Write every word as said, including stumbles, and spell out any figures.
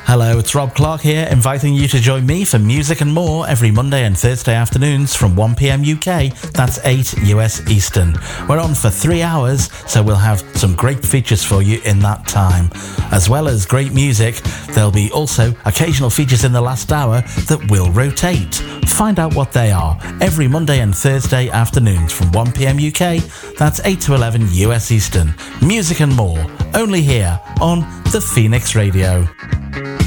Hello, it's Rob Clark here, inviting you to join me for music and more every Monday and Thursday afternoons from one p.m. U K, that's eight U S Eastern. We're on for three hours, so we'll have some great features for you in that time. As well as great music, there'll be also occasional features in the last hour that will rotate. Find out what they are every Monday and Thursday afternoons from one p.m. U K, that's eight to eleven U S Eastern. Music and more, only here on The Phoenix Radio.